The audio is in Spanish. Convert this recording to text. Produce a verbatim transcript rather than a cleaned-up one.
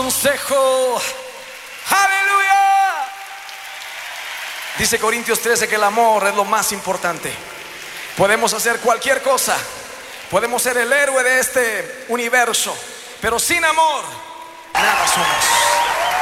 consejo. ¡Aleluya! Dice Corintios trece que el amor es lo más importante. Podemos hacer cualquier cosa, podemos ser el héroe de este universo, pero sin amor, nada somos.